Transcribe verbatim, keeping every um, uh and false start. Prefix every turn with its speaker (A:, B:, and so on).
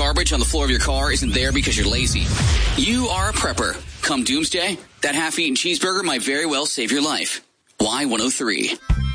A: garbage on the floor of your car isn't there because you're lazy. You are a prepper. Come doomsday, that half-eaten cheeseburger might very well save your life. Y one oh three.